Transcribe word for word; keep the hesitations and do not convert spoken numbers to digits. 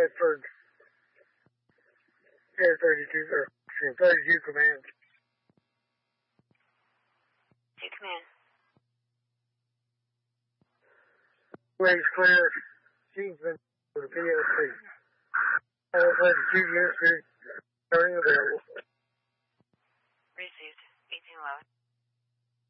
Bedford, Air thirty-two, or thirty-two command. Two command. Waves clear. Kingsman for the P L C. Air thirty-two units, starting available. Received. eighteen eleven.